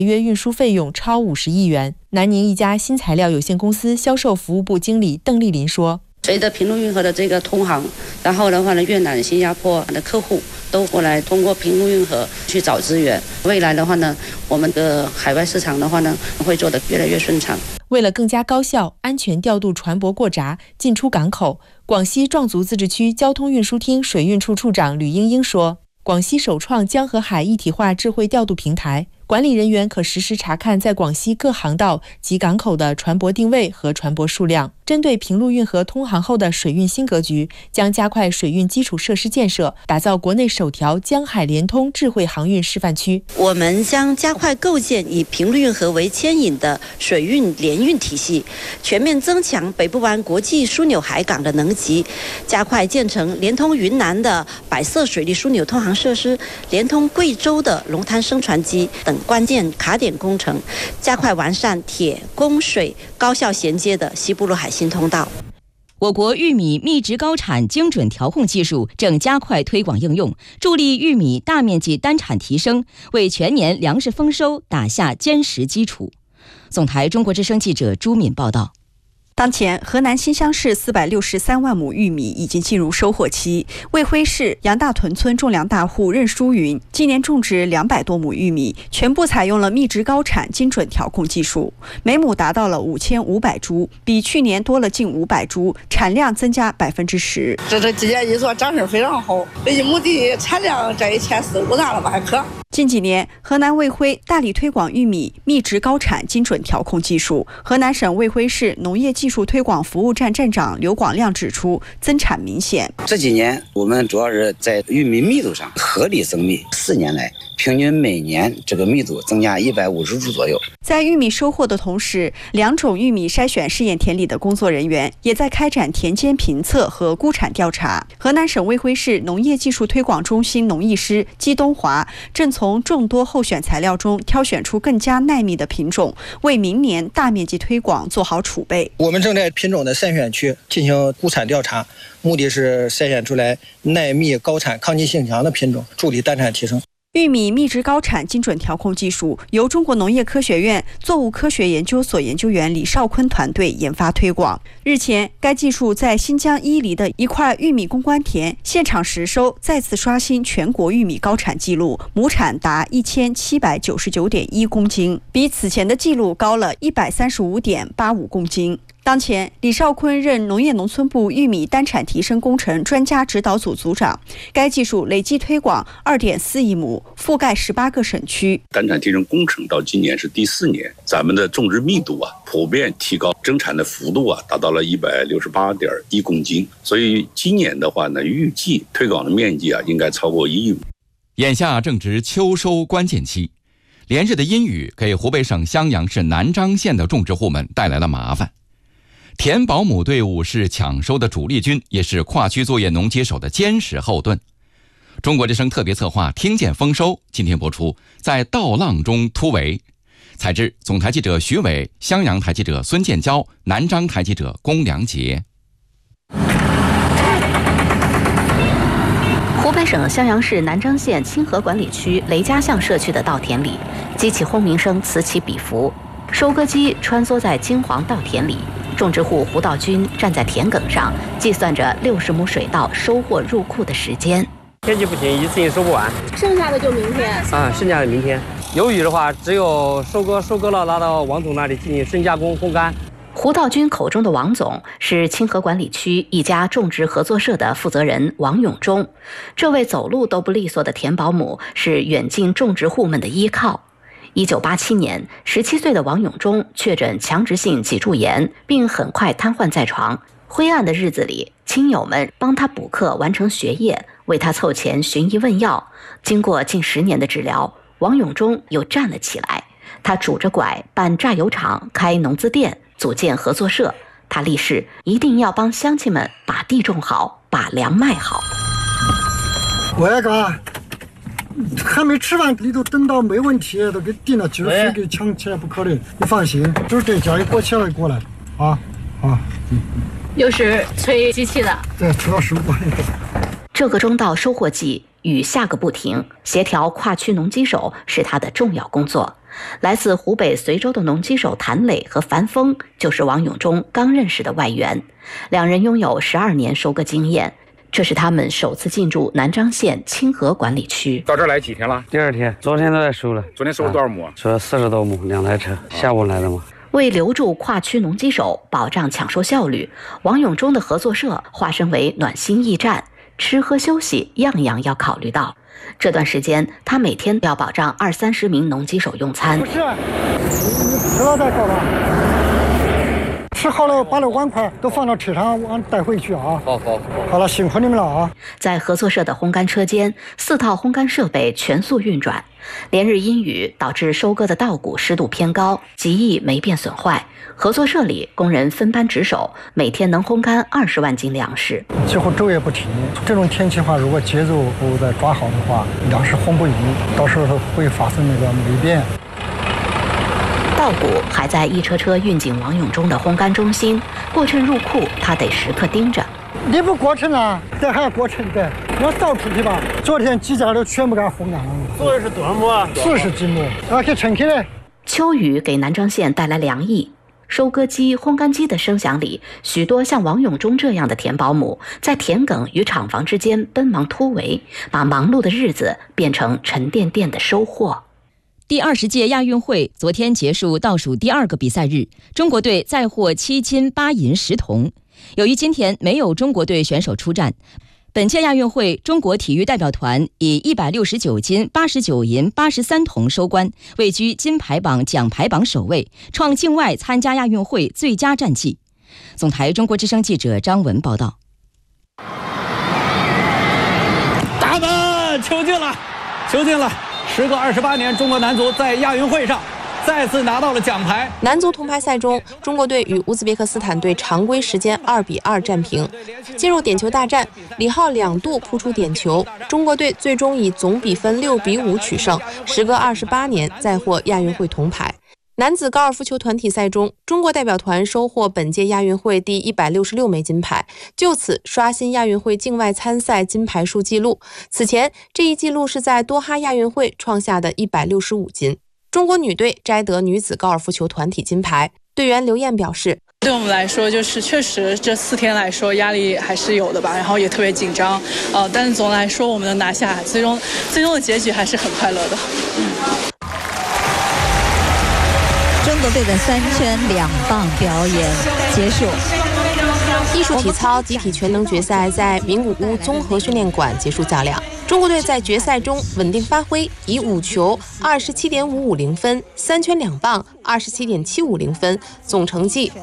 约运输费用超50亿元。南宁一家新材料有限公司销售服务部经理邓丽林说：“ 随着平陆运河的这个通航，然后的话呢，越南、新加坡的客户都过来通过平陆运河去找资源。未来的话呢，我们的海外市场的话呢，会做得越来越顺畅。” 为了更加高效、安全调度船舶过闸、进出港口，广西壮族自治区交通运输厅水运处处长吕英英说：“广西首创江和海一体化智慧调度平台。”管理人员可实时查看在广西各航道及港口的船舶定位和船舶数量。针对平陆运河通航后的水运新格局，将加快水运基础设施建设，打造国内首条江海联通智慧航运示范区。 我们将加快构建以平陆运河为牵引的水运联运体系，全面增强北部湾国际枢纽海港的能级，加快建成连通云南的百色水利枢纽通航设施，连通贵州的龙滩升船机等关键卡点工程，加快完善铁、供、水高效衔接的西部陆海新通道。 我国玉米密植高产精准调控技术正加快推广应用，助力玉米大面积单产提升，为全年粮食丰收打下坚实基础。总台中国之声记者朱敏报道。 当前，河南新乡市463万亩玉米已经进入收获期。卫辉市杨大屯村种粮大户任淑云今年种植200多亩玉米，全部采用了密植高产精准调控技术，每亩达到了5500株，比去年多了近500株，产量增加10%。 这今年一做长势非常好，1亩地产量这1400-1500大了吧还可。 近几年，河南卫辉大力推广玉米密植高产精准调控技术。河南省卫辉市农业技术推广服务站站长刘广亮指出，增产明显。 这几年我们主要是在玉米密度上合理增密，4年来平均每年这个密度增加150株左右。 在玉米收获的同时，2种玉米筛选试验田里的工作人员也在开展田间评测和估产调查。河南省卫辉市农业技术推广中心农艺师姬东华正从众多候选材料中挑选出更加耐密的品种，为明年大面积推广做好储备。 我们正在品种的筛选区进行估产调查，目的是筛选出来耐密、高产、抗击性强的品种，助力单产提升。 玉米密植高产精准调控技术由中国农业科学院作物科学研究所研究员李少坤团队研发推广。日前，该技术在新疆伊犁的一块玉米攻关田现场实收，再次刷新全国玉米高产记录，亩产达1799.1公斤，比此前的记录高了135.85公斤。当前，李少坤任农业农村部玉米单产提升工程专家指导组组长。该技术累计推广2.4亿亩，覆盖18个省区。 单产提升工程到今年是第4年，咱们的种植密度普遍提高，增产的幅度达到了168.1公斤。所以今年的话呢，预计推广的面积应该超过1亿亩。 眼下正值秋收关键期，连日的阴雨给湖北省襄阳市南章县的种植户们带来了麻烦。田保姆队伍是抢收的主力军，也是跨区作业农机手的坚实后盾。中国之声特别策划听见丰收今天播出，在稻浪中突围。采制总台记者徐伟，襄阳台记者孙建交，南章台记者龚良杰。 湖北省襄阳市南章县清河管理区雷家巷社区的稻田里，机器轰鸣声此起彼伏，收割机穿梭在金黄稻田里。种植户胡道军站在田埂上，计算着60亩水稻收获入库的时间。 天气不行，一次性收不完， 剩下的就明天剩下的明天。有雨的话，只有收割了，拿到王总那里进行深加工、烘干。 胡道军口中的王总是清河管理区一家种植合作社的负责人王永忠。这位走路都不利索的田保姆是远近种植户们的依靠。1987年，17岁的王永忠确诊强直性脊柱炎，并很快瘫痪在床。灰暗的日子里，亲友们帮他补课完成学业，为他凑钱寻医问药。经过近10年的治疗，王永忠又站了起来。他拄着拐办榨油厂，开农资店，组建合作社。他立誓一定要帮乡亲们把地种好，把粮卖好。 我那个还没吃饭，你都等到没问题，都给定了，就是非给抢起来不可能。你放心，就是这家一过起来过来啊。 又是催机器的， 对，催到15过来。 这个中稻收获季，雨下个不停，协调跨区农机手是他的重要工作。 来自湖北随州的农机手谭磊和樊峰就是王永忠刚认识的外援，两人拥有12年收割经验。这是他们首次进驻南漳县清河管理区。 到这儿来几天了？ 第2天，昨天都在收了。 昨天收了多少亩？ 收了40多亩，2台车，下午来的嘛。 为留住跨区农机手，保障抢收效率，王永忠的合作社化身为暖心驿站，吃喝休息样样要考虑到。这段时间，他每天要保障20-30名农机手用餐。 不是，你吃了再搞吧。吃好了，把那碗筷都放到车上，往带回去啊！好了，辛苦你们了啊！ 在合作社的烘干车间，4套烘干设备全速运转。连日阴雨导致收割的稻谷湿度偏高，极易霉变损坏。合作社里工人分班值守，每天能烘干20万斤粮食。 几乎昼夜不停。这种天气的话，如果节奏不再抓好的话，粮食烘不匀，到时候会发生那个霉变。 稻谷还在一车车运进王永忠的烘干中心，过秤入库，他得时刻盯着。 你不过秤啊？这还要过秤的，要倒出去吧。昨天几家都全部给它烘干了。 做的是多少亩啊 ？40几亩，要给称起来。 秋雨给南漳县带来凉意，收割机、烘干机的声响里，许多像王永忠这样的田保姆在田埂与厂房之间奔忙突围，把忙碌的日子变成沉甸甸的收获。 第20届亚运会昨天结束倒数第2个比赛日，中国队再获7金8银10铜。由于今天没有中国队选手出战，本届亚运会中国体育代表团以169金89银83铜收官，位居金牌榜奖牌榜首位，创境外参加亚运会最佳战绩。总台中国之声记者张文报道。 打门，球进了，球进了！时隔28年，中国男足在亚运会上再次拿到了奖牌。 男足铜牌赛中，中国队与乌兹别克斯坦队常规时间2-2战平。进入点球大战，李浩2度扑出点球，中国队最终以总比分6-5取胜，时隔28年再获亚运会铜牌。男子高尔夫球团体赛中，中国代表团收获本届亚运会第166枚金牌，就此刷新亚运会境外参赛金牌数纪录。此前，这一纪录是在多哈亚运会创下的165金。中国女队摘得女子高尔夫球团体金牌，队员刘艳表示：“ 对我们来说，就是确实这4天来说压力还是有的吧，然后也特别紧张，但是总的来说我们能拿下，最终的结局还是很快乐的。” 中国队的3圈2棒表演结束。 艺术体操集体全能决赛在名古屋综合训练馆结束较量。中国队在决赛中稳定发挥，以5球27.550分，3圈2棒27.750分，总成绩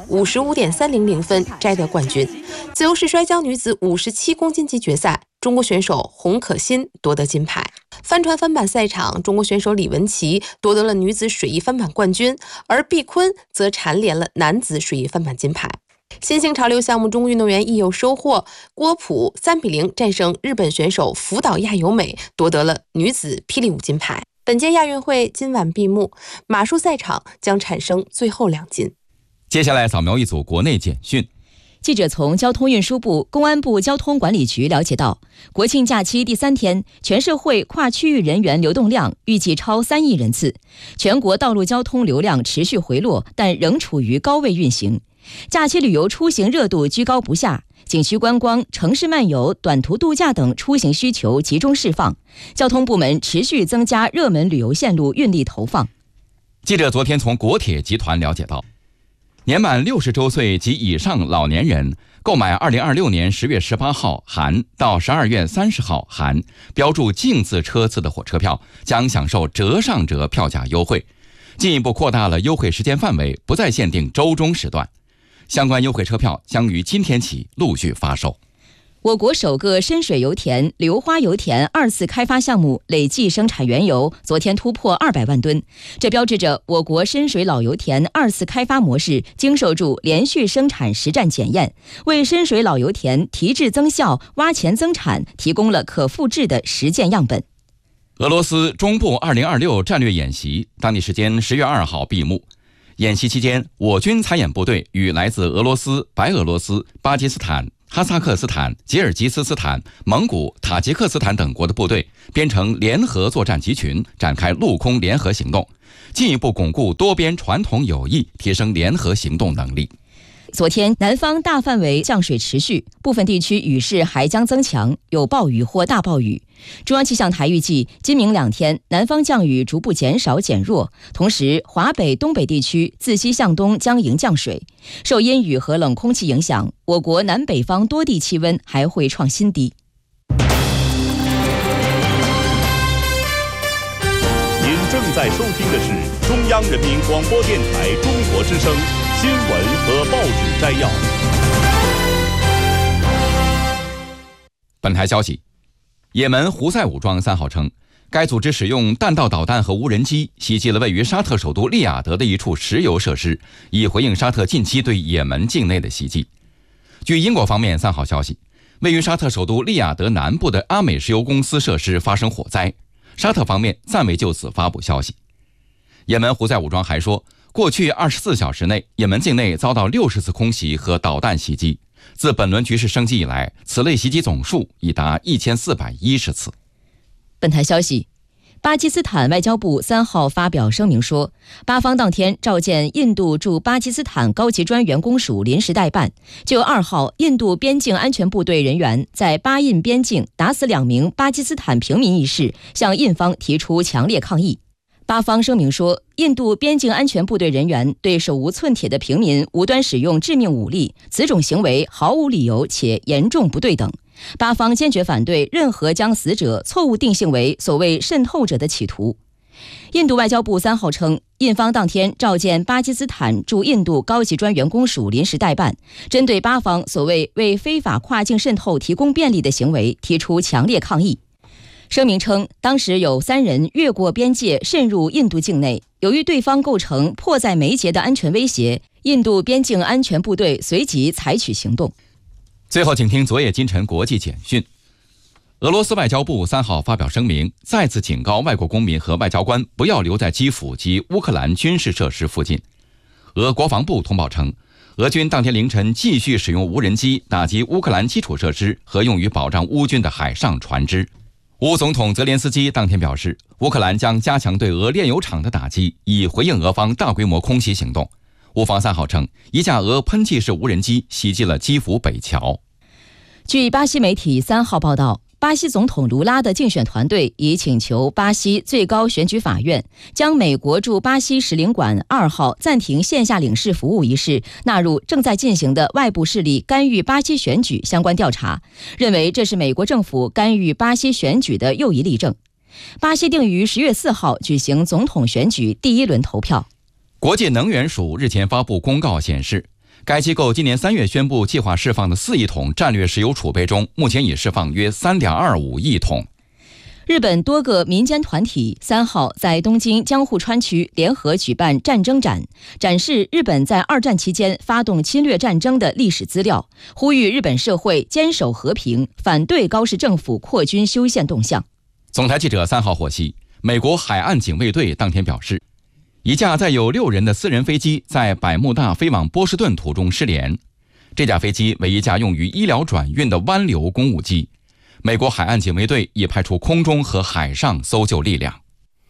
55.300分摘得冠军。自由式摔跤女子57公斤级决赛，中国选手洪可欣夺得金牌。帆船翻板赛场，中国选手李文琪夺得了女子水翼翻板冠军，而毕坤则蝉联了男子水翼翻板金牌。新兴潮流项目中运动员亦有收获，郭璞3-0战胜日本选手福岛亚由美，夺得了女子霹雳舞金牌。本届亚运会今晚闭幕，马术赛场将产生最后2金。 接下来扫描一组国内简讯。 记者从交通运输部、公安部交通管理局了解到，国庆假期第3天，全社会跨区域人员流动量预计超3亿人次，全国道路交通流量持续回落，但仍处于高位运行。假期旅游出行热度居高不下，景区观光、城市漫游、短途度假等出行需求集中释放，交通部门持续增加热门旅游线路运力投放。 记者昨天从国铁集团了解到，年满60周岁及以上老年人购买2026年10月18号含到12月30号含标注净字车次的火车票，将享受折上折票价优惠，进一步扩大了优惠时间范围，不再限定周中时段。相关优惠车票将于今天起陆续发售。 我国首个深水油田硫花油田2次开发项目累计生产原油昨天突破200万吨，这标志着我国深水老油田2次开发模式经受住连续生产实战检验，为深水老油田提质增效、挖潜增产提供了可复制的实践样本。 俄罗斯中部2026战略演习当地时间10月2号闭幕。演习期间，我军参演部队与来自俄罗斯、白俄罗斯、巴基斯坦、 哈萨克斯坦、吉尔吉斯斯坦、蒙古、塔吉克斯坦等国的部队编成联合作战集群，展开陆空联合行动，进一步巩固多边传统友谊，提升联合行动能力。 昨天，南方大范围降水持续，部分地区雨势还将增强，有暴雨或大暴雨。中央气象台预计，今明2天，南方降雨逐步减少减弱，同时华北、东北地区自西向东将迎降水。受阴雨和冷空气影响，我国南北方多地气温还会创新低。 您正在收听的是中央人民广播电台中国之声新闻和报纸摘要。 本台消息，也门胡塞武装3号称，该组织使用弹道导弹和无人机袭击了位于沙特首都利雅得的一处石油设施，以回应沙特近期对也门境内的袭击。据英国方面3号消息，位于沙特首都利雅得南部的阿美石油公司设施发生火灾，沙特方面暂未就此发布消息。也门胡塞武装还说，过去24小时内，也门境内遭到60次空袭和导弹袭击。自本轮局势升级以来，此类袭击总数已达1410次。 本台消息，巴基斯坦外交部3号发表声明说，巴方当天召见印度驻巴基斯坦高级专员公署临时代办，就2号印度边境安全部队人员在巴印边境打死2名巴基斯坦平民一事，向印方提出强烈抗议。巴方声明说，印度边境安全部队人员对手无寸铁的平民无端使用致命武力，此种行为毫无理由且严重不对等。巴方坚决反对任何将死者错误定性为所谓渗透者的企图。印度外交部3号称，印方当天召见巴基斯坦驻印度高级专员公署临时代办，针对巴方所谓为非法跨境渗透提供便利的行为提出强烈抗议。声明称，当时有3人越过边界渗入印度境内，由于对方构成迫在眉睫的安全威胁，印度边境安全部队随即采取行动。 最后，请听昨夜今晨国际简讯。俄罗斯外交部3号发表声明，再次警告外国公民和外交官不要留在基辅及乌克兰军事设施附近。俄国防部通报称，俄军当天凌晨继续使用无人机打击乌克兰基础设施和用于保障乌军的海上船只。乌总统泽连斯基当天表示，乌克兰将加强对俄炼油厂的打击，以回应俄方大规模空袭行动。乌方3号称，一架俄喷气式无人机袭击了基辅北桥。 据巴西媒体3号报道，巴西总统卢拉的竞选团队已请求巴西最高选举法院将美国驻巴西使领馆2号暂停线下领事服务一事纳入正在进行的外部势力干预巴西选举相关调查，认为这是美国政府干预巴西选举的又一例证。巴西定于10月4号举行总统选举第1轮投票。 国际能源署日前发布公告显示，该机构今年3月宣布计划释放的4亿桶战略石油储备中，目前已释放约 3.25 亿桶。 日本多个民间团体3号在东京江户川区联合举办战争展，展示日本在2战期间发动侵略战争的历史资料，呼吁日本社会坚守和平，反对高市政府扩军修宪动向。 总台记者3号获悉，美国海岸警卫队当天表示，一架载有6人的私人飞机在百慕大飞往波士顿途中失联。这架飞机为一架用于医疗转运的湾流公务机。美国海岸警卫队已派出空中和海上搜救力量。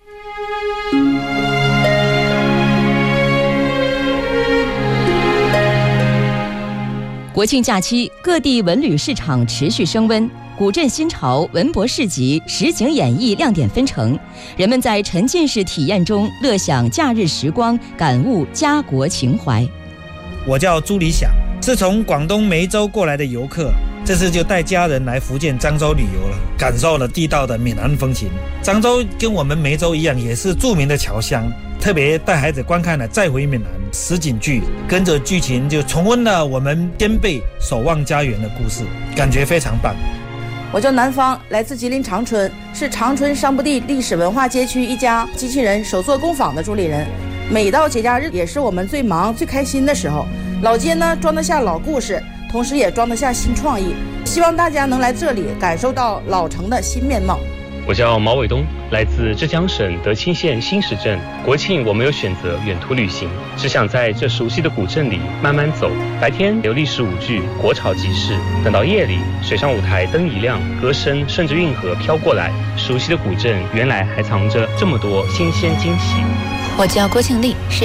国庆假期，各地文旅市场持续升温，古镇新潮、文博市集、实景演绎亮点纷呈，人们在沉浸式体验中乐享假日时光，感悟家国情怀。 我叫朱理想，是从广东梅州过来的游客，这次就带家人来福建漳州旅游了，感受了地道的闽南风情。漳州跟我们梅州一样，也是著名的侨乡，特别带孩子观看了《再回闽南》实景剧，跟着剧情就重温了我们先辈守望家园的故事，感觉非常棒。 我叫南方，来自吉林长春，是长春商埠地历史文化街区一家机器人手作工坊的主理人。每到节假日也是我们最忙最开心的时候，老街呢装得下老故事，同时也装得下新创意，希望大家能来这里感受到老城的新面貌。 我叫毛伟东，来自浙江省德清县新石镇。国庆我没有选择远途旅行，只想在这熟悉的古镇里慢慢走。白天有历史舞剧、国潮集市，等到夜里，水上舞台灯一亮，歌声顺着运河飘过来，熟悉的古镇原来还藏着这么多新鲜惊喜。 我叫郭庆丽，是